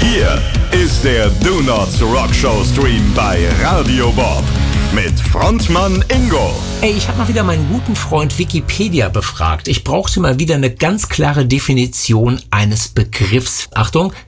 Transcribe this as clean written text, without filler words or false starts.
Hier ist der Do Not Rock Show Stream bei Radio Bob mit Frontmann Ingo. Ey, ich habe mal wieder meinen guten Freund Wikipedia befragt. Ich brauchte mal wieder eine ganz klare Definition eines Begriffs. Achtung,